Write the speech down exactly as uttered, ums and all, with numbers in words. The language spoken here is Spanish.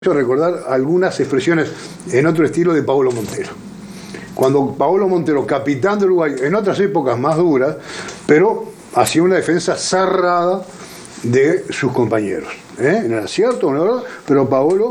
recordar algunas expresiones en otro estilo de Paolo Montero. Cuando Paolo Montero, capitán de Uruguay, en otras épocas más duras, pero hacía una defensa cerrada de sus compañeros. ¿Eh? No era cierto, ¿no? Pero Paolo